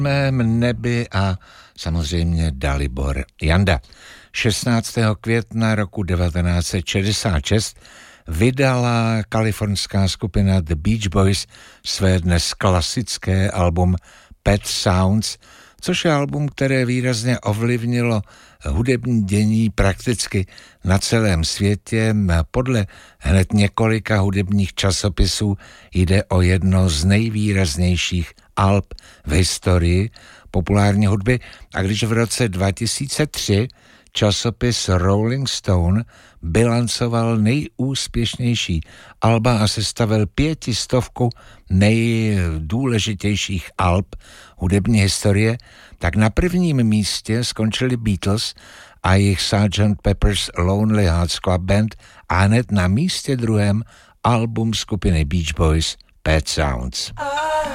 Mém nebi a samozřejmě Dalibor Janda. 16. května roku 1966 vydala kalifornská skupina The Beach Boys své dnes klasické album Pet Sounds, což je album, které výrazně ovlivnilo hudební dění prakticky na celém světě. Podle hned několika hudebních časopisů jde o jedno z nejvýraznějších alb v historii populární hudby. A když v roce 2003 časopis Rolling Stone bilancoval nejúspěšnější alba a sestavil 500 nejdůležitějších alb hudební historie, tak na prvním místě skončili Beatles a jejich Sgt. Pepper's Lonely Hearts Club Band a hned na místě druhém album skupiny Beach Boys Pet Sounds.